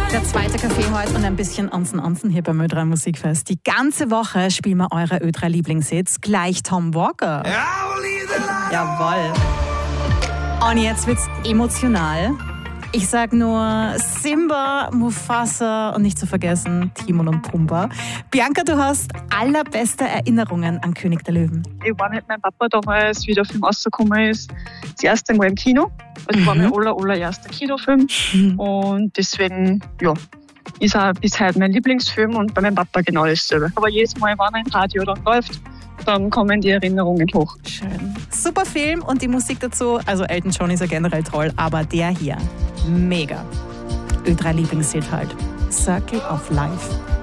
Der zweite Kaffee heute und ein bisschen Anzen hier beim Ö3 Musikfest. Die ganze Woche spielen wir eure Ö3 Lieblingshits, gleich Tom Walker. Jawohl. Und jetzt wird's emotional. Ich sag nur Simba, Mufasa und nicht zu vergessen Timon und Pumba. Bianca, du hast allerbeste Erinnerungen an König der Löwen. Ich war mit meinem Papa damals, wie der Film rausgekommen ist, das erste Mal im Kino. Also war mein allererster Kinofilm. Und deswegen, ja, ist er bis heute mein Lieblingsfilm und bei meinem Papa genau dasselbe. Aber jedes Mal, wenn er im Radio dann läuft, dann kommen die Erinnerungen hoch. Schön. Super Film und die Musik dazu. Also Elton John ist ja generell toll, aber der hier, mega. Ö3 Lieblingshit halt. Circle of Life.